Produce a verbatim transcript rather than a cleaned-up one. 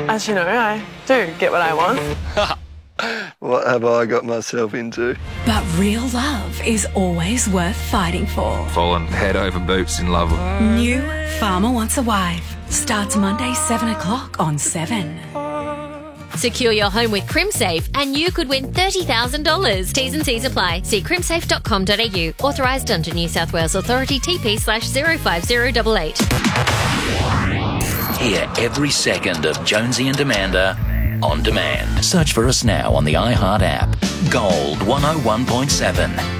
As you know, I do get what I want. What have I got myself into? But real love is always worth fighting for. Fallen head over boots in love. New Farmer Wants a Wife starts Monday seven o'clock on Seven. Secure your home with CrimSafe and you could win thirty thousand dollars. T's and C's apply. See crimsafe dot com dot a u. Authorised under New South Wales Authority T P slash zero five zero eight eight. Hear every second of Jonesy and Amanda on demand. Search for us now on the iHeart app. Gold one oh one point seven.